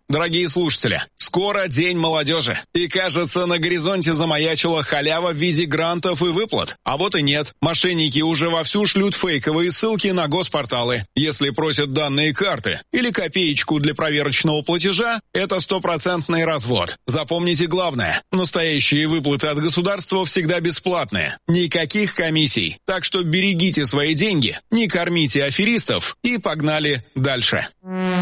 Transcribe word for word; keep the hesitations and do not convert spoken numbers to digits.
Дорогие слушатели, скоро День молодежи. И кажется, на горизонте замаячила халява в виде грантов и выплат. А вот и нет. Мошенники уже вовсю шлют фейковые ссылки на госпорталы. Если просят данные карты или копеечку для проверочного платежа, это стопроцентный развод. Запомните главное. Настоящие выплаты от государства всегда бесплатные. Никаких комиссий. Так что берегите свои деньги, не кормите аферистов и погнали дальше.